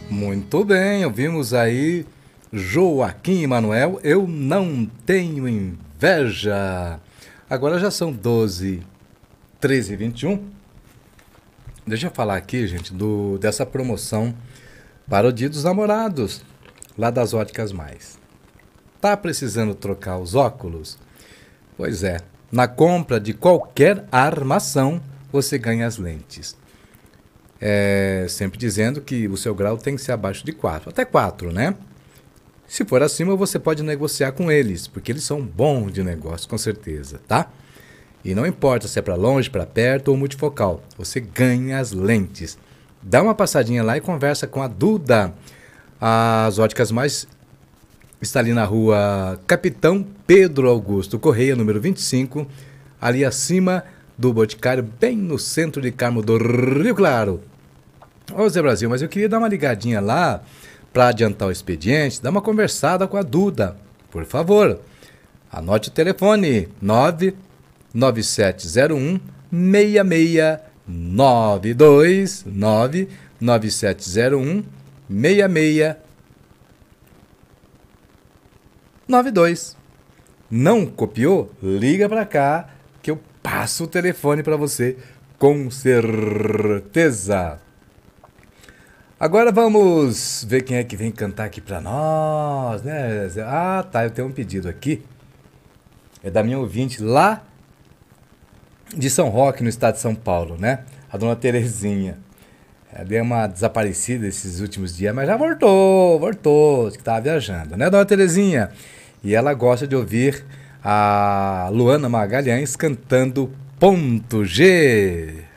Muito bem, ouvimos aí Joaquim e Manuel, Eu Não Tenho Inveja. Agora já são 12, 13 e 21. Deixa eu falar aqui, gente, dessa promoção para o Dia dos Namorados, lá das Óticas Mais. Tá precisando trocar os óculos? Pois é, na compra de qualquer armação, você ganha as lentes. Sempre dizendo que o seu grau tem que ser abaixo de 4, até 4, né? Se for acima, você pode negociar com eles, porque eles são bons de negócio, com certeza, tá? E não importa se é para longe, para perto ou multifocal, você ganha as lentes. Dá uma passadinha lá e conversa com a Duda. As Óticas Mais está ali na rua Capitão Pedro Augusto Correia, número 25, ali acima do Boticário, bem no centro de Carmo do Rio Claro. Ô Zé Brasil, mas eu queria dar uma ligadinha lá para adiantar o expediente, dar uma conversada com a Duda. Por favor, anote o telefone 99701 6692 99701 6692. Não copiou? Liga para cá que eu passo o telefone para você com certeza. Agora vamos ver quem é que vem cantar aqui para nós, né? Ah, tá, eu tenho um pedido aqui. É da minha ouvinte lá de São Roque, no estado de São Paulo, né? A dona Terezinha. Ela deu uma desaparecida esses últimos dias, mas já voltou, que estava viajando, né, dona Terezinha? E ela gosta de ouvir a Luana Magalhães cantando Ponto G.